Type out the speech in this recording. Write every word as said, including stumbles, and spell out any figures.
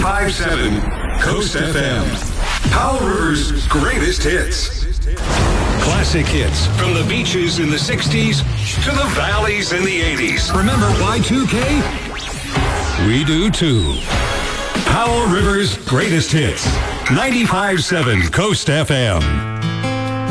ninety-five point seven Coast F M. Powell River's greatest hits. Classic hits from the beaches in the sixties to the valleys in the eighties. Remember Y two K? We do too. Powell River's greatest hits. ninety-five point seven Coast F M.